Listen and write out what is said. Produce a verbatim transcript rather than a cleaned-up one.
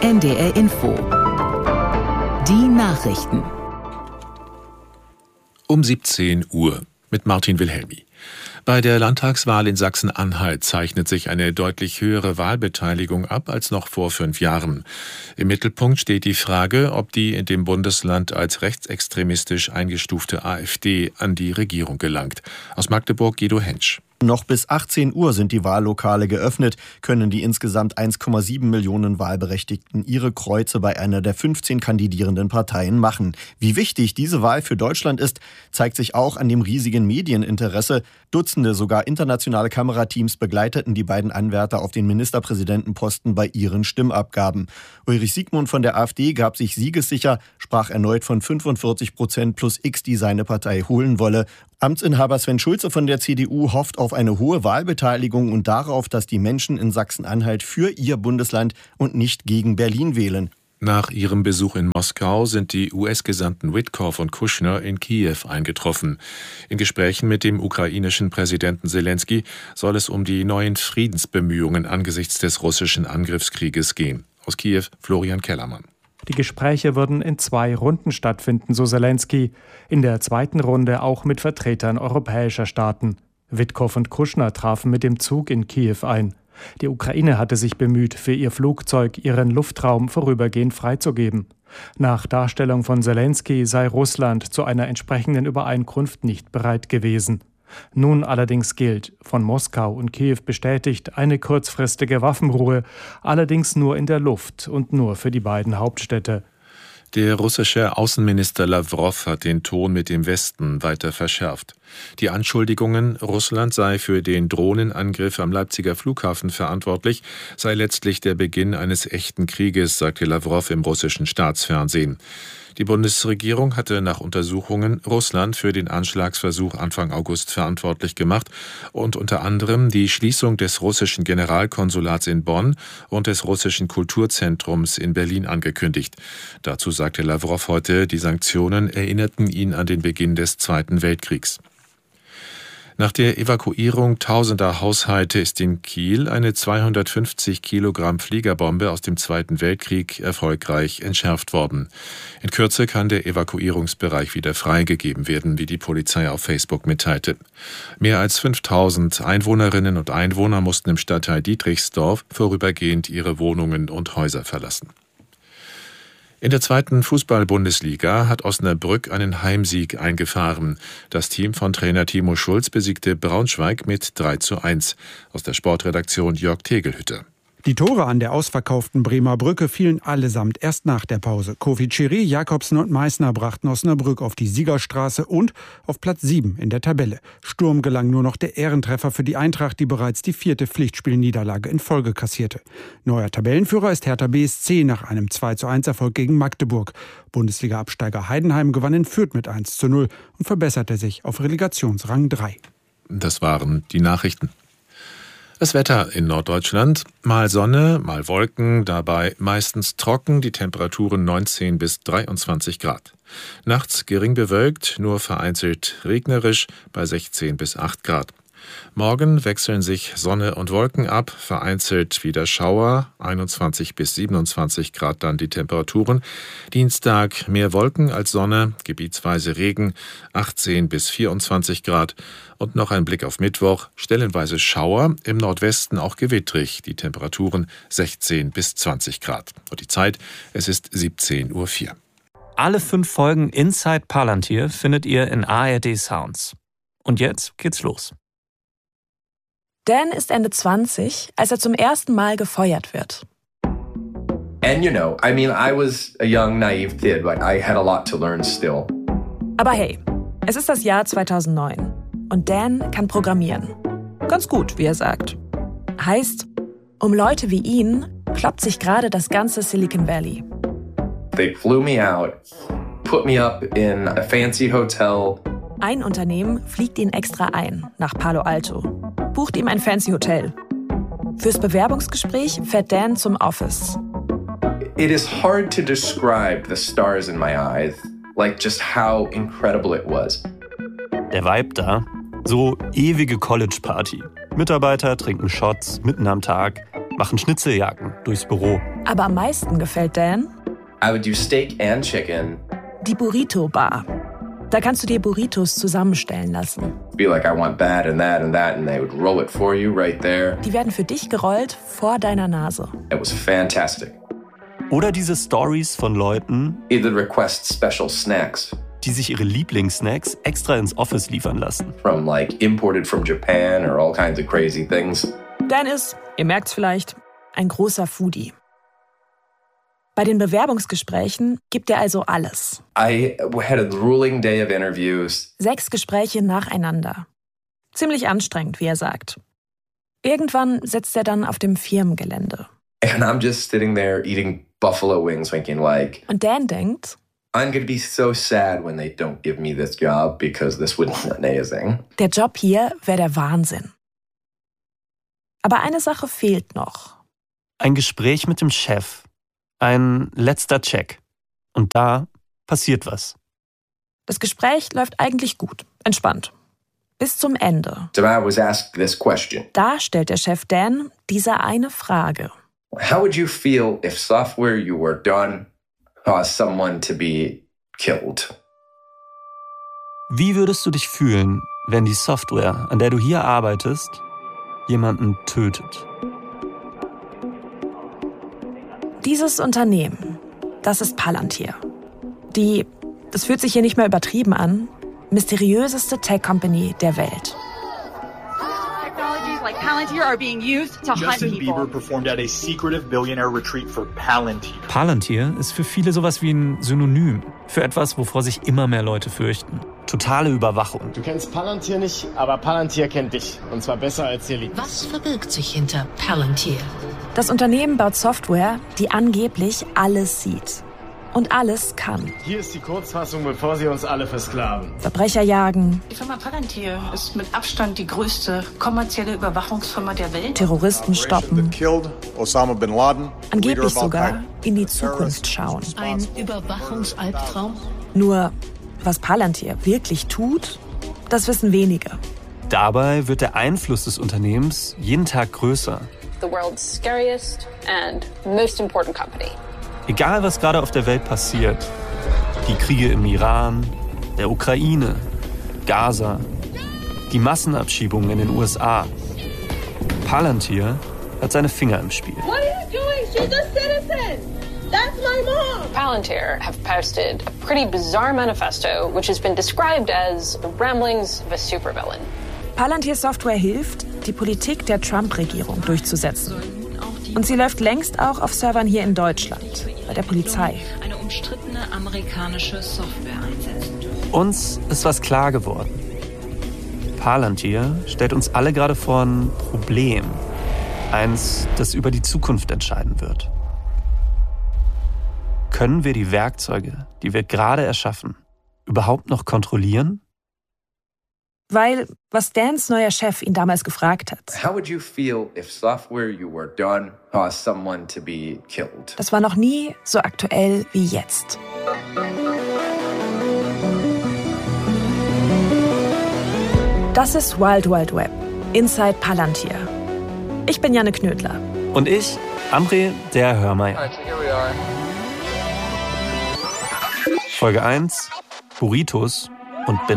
N D R Info. Die Nachrichten. Um siebzehn Uhr mit Martin Wilhelmi. Bei der Landtagswahl in Sachsen-Anhalt zeichnet sich eine deutlich höhere Wahlbeteiligung ab als noch vor fünf Jahren. Im Mittelpunkt steht die Frage, ob die in dem Bundesland als rechtsextremistisch eingestufte AfD an die Regierung gelangt. Aus Magdeburg Guido Hentsch. Noch bis achtzehn Uhr sind die Wahllokale geöffnet, können die insgesamt eins Komma sieben Millionen Wahlberechtigten ihre Kreuze bei einer der fünfzehn kandidierenden Parteien machen. Wie wichtig diese Wahl für Deutschland ist, zeigt sich auch an dem riesigen Medieninteresse. Dutzende, sogar internationale Kamerateams begleiteten die beiden Anwärter auf den Ministerpräsidentenposten bei ihren Stimmabgaben. Ulrich Siegmund von der AfD gab sich siegessicher, sprach erneut von fünfundvierzig Prozent plus X, die seine Partei holen wolle. Amtsinhaber Sven Schulze von der C D U hofft auf eine hohe Wahlbeteiligung und darauf, dass die Menschen in Sachsen-Anhalt für ihr Bundesland und nicht gegen Berlin wählen. Nach ihrem Besuch in Moskau sind die U S-Gesandten Witkoff und Kushner in Kiew eingetroffen. In Gesprächen mit dem ukrainischen Präsidenten Selenskyj soll es um die neuen Friedensbemühungen angesichts des russischen Angriffskrieges gehen. Aus Kiew Florian Kellermann. Die Gespräche würden in zwei Runden stattfinden, so Selenskyj. In der zweiten Runde auch mit Vertretern europäischer Staaten. Witkoff und Kushner trafen mit dem Zug in Kiew ein. Die Ukraine hatte sich bemüht, für ihr Flugzeug ihren Luftraum vorübergehend freizugeben. Nach Darstellung von Selenskyj sei Russland zu einer entsprechenden Übereinkunft nicht bereit gewesen. Nun allerdings gilt, von Moskau und Kiew bestätigt, eine kurzfristige Waffenruhe, allerdings nur in der Luft und nur für die beiden Hauptstädte. Der russische Außenminister Lawrow hat den Ton mit dem Westen weiter verschärft. Die Anschuldigungen, Russland sei für den Drohnenangriff am Leipziger Flughafen verantwortlich, sei letztlich der Beginn eines echten Krieges, sagte Lawrow im russischen Staatsfernsehen. Die Bundesregierung hatte nach Untersuchungen Russland für den Anschlagsversuch Anfang August verantwortlich gemacht und unter anderem die Schließung des russischen Generalkonsulats in Bonn und des russischen Kulturzentrums in Berlin angekündigt. Dazu sagte Lawrow heute, die Sanktionen erinnerten ihn an den Beginn des Zweiten Weltkriegs. Nach der Evakuierung tausender Haushalte ist in Kiel eine zweihundertfünfzig Kilogramm Fliegerbombe aus dem Zweiten Weltkrieg erfolgreich entschärft worden. In Kürze kann der Evakuierungsbereich wieder freigegeben werden, wie die Polizei auf Facebook mitteilte. Mehr als fünftausend Einwohnerinnen und Einwohner mussten im Stadtteil Dietrichsdorf vorübergehend ihre Wohnungen und Häuser verlassen. In der zweiten Fußball-Bundesliga hat Osnabrück einen Heimsieg eingefahren. Das Team von Trainer Timo Schulz besiegte Braunschweig mit drei zu eins. Aus der Sportredaktion Jörg Tegelhütte. Die Tore an der ausverkauften Bremer Brücke fielen allesamt erst nach der Pause. Kofi Chiri, Jakobsen und Meissner brachten Osnabrück auf die Siegerstraße und auf Platz sieben in der Tabelle. Sturm gelang nur noch der Ehrentreffer für die Eintracht, die bereits die vierte Pflichtspielniederlage in Folge kassierte. Neuer Tabellenführer ist Hertha B S C nach einem zwei zu eins Erfolg gegen Magdeburg. Bundesliga-Absteiger Heidenheim gewann in Fürth mit eins zu null und verbesserte sich auf Relegationsrang drei. Das waren die Nachrichten. Das Wetter in Norddeutschland, mal Sonne, mal Wolken, dabei meistens trocken, die Temperaturen neunzehn bis dreiundzwanzig Grad. Nachts gering bewölkt, nur vereinzelt regnerisch bei sechzehn bis acht Grad. Morgen wechseln sich Sonne und Wolken ab, vereinzelt wieder Schauer, einundzwanzig bis siebenundzwanzig Grad dann die Temperaturen. Dienstag mehr Wolken als Sonne, gebietsweise Regen, achtzehn bis vierundzwanzig Grad. Und noch ein Blick auf Mittwoch, stellenweise Schauer, im Nordwesten auch gewittrig, die Temperaturen sechzehn bis zwanzig Grad. Und die Zeit, es ist siebzehn Uhr vier. Alle fünf Folgen Inside Palantir findet ihr in A R D Sounds. Und jetzt geht's los. Dan ist Ende zwanzig, als er zum ersten Mal gefeuert wird. And you know, I mean, I was a young, naive kid, but I had a lot to learn still. Aber hey, es ist das Jahr zweitausendneun und Dan kann programmieren. Ganz gut, wie er sagt. Heißt, um Leute wie ihn kloppt sich gerade das ganze Silicon Valley. They flew me out, put me up in a fancy hotel. Ein Unternehmen fliegt ihn extra ein nach Palo Alto, bucht ihm ein fancy Hotel. Fürs Bewerbungsgespräch fährt Dan zum Office. It is hard to describe the stars in my eyes, like just how incredible it was. Der Vibe da, so ewige College-Party. Mitarbeiter trinken Shots mitten am Tag. machen Schnitzeljagden durchs Büro. Aber am meisten gefällt Dan I would do steak and chicken. die Burrito-Bar. Da kannst du dir Burritos zusammenstellen lassen. Be like, I want that and that and that, and they would roll it for you right there. Die werden für dich gerollt vor deiner Nase. It was fantastic. Oder diese Stories von Leuten, Either request special snacks die sich ihre Lieblingssnacks extra ins Office liefern lassen. from like imported from Japan or all kinds of crazy things. Dan ist, ihr merkt's vielleicht, ein großer Foodie. Bei den Bewerbungsgesprächen gibt er also alles. I had a grueling day of interviews. Sechs Gespräche nacheinander. Ziemlich anstrengend, wie er sagt. Irgendwann sitzt er dann auf dem Firmengelände. And I'm just sitting there eating buffalo wings thinking like, Und Dan denkt, I'm going to be so sad when they don't give me this job because this would be amazing. der Job hier wäre der Wahnsinn. Aber eine Sache fehlt noch. Ein Gespräch mit dem Chef. Ein letzter Check. Und da passiert was. Das Gespräch läuft eigentlich gut, entspannt. Bis zum Ende. So I was asked this question. Da stellt der Chef Dan diese eine Frage. How would you feel if software you worked on caused someone to be killed? Wie würdest du dich fühlen, wenn die Software, an der du hier arbeitest, jemanden tötet? Dieses Unternehmen, das ist Palantir. Die, das fühlt sich hier nicht mehr übertrieben an, mysteriöseste Tech-Company der Welt. Technologies like Palantir are being used to hunt Justin people. Bieber performed at a secretive billionaire retreat for Palantir. Palantir ist für viele sowas wie ein Synonym für etwas, wovor sich immer mehr Leute fürchten. Totale Überwachung. Du kennst Palantir nicht, aber Palantir kennt dich. Und zwar besser als dir liegt. Was verbirgt sich hinter Palantir? Das Unternehmen baut Software, die angeblich alles sieht. Und alles kann. Hier ist die Kurzfassung, bevor sie uns alle versklaven. Verbrecher jagen, Die Firma Palantir ist mit Abstand die größte kommerzielle Überwachungsfirma der Welt. Terroristen stoppen, Osama bin Laden, angeblich sogar in die Zukunft schauen. Ein Überwachungsalbtraum? Nur, was Palantir wirklich tut, das wissen wenige. Dabei wird der Einfluss des Unternehmens jeden Tag größer. The world's scariest and most important company. Egal, was gerade auf der Welt passiert. Die Kriege im Iran, der Ukraine, Gaza, die Massenabschiebungen in den U S A. Palantir hat seine Finger im Spiel. What are you doing? She's a citizen. That's my mom. Palantir have posted a pretty bizarre manifesto which has been described as the ramblings of a supervillain. Palantir Software hilft, die Politik der Trump-Regierung durchzusetzen. Und sie läuft längst auch auf Servern hier in Deutschland, bei der Polizei. Eine umstrittene amerikanische Software einsetzen dürfen. Uns ist was klar geworden. Palantir stellt uns alle gerade vor ein Problem. Eins, das über die Zukunft entscheiden wird. Können wir die Werkzeuge, die wir gerade erschaffen, überhaupt noch kontrollieren? Weil, was Dans neuer Chef ihn damals gefragt hat, How would you feel if software you worked on caused someone to be killed? das war noch nie so aktuell wie jetzt. Das ist Wild Wild Web, Inside Palantir. Ich bin Janne Knödler. Und ich, Amre, der Hörmeier. Folge eins, Burritos und Bin